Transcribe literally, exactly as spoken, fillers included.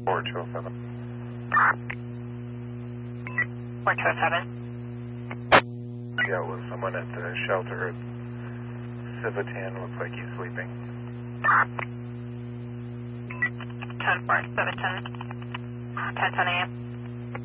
four two oh seven. four two oh seven. Yeah, it was someone at the shelter at Civitan. Looks like he's sleeping. ten four, Civitan. ten ten a m